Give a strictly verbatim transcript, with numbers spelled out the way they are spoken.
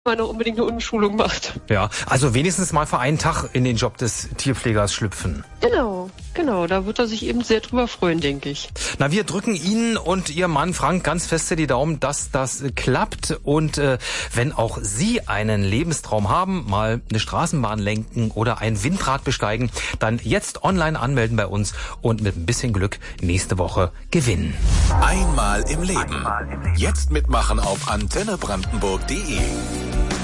man noch unbedingt eine Umschulung macht. Ja, also wenigstens mal für einen Tag in den Job des Tierpflegers schlüpfen. Genau, genau, da wird er sich eben sehr drüber freuen, denke ich. Na, wir drücken Ihnen und Ihrem Mann Frank ganz feste die Daumen, dass das klappt. Und äh, wenn auch Sie einen Lebenstraum haben, mal eine Straßenbahn lenken oder ein Windrad besteigen, dann jetzt online anmelden bei uns und mit ein bisschen Glück nächste Woche gewinnen. Einmal im Leben. Jetzt mitmachen auf antenne brandenburg punkt de.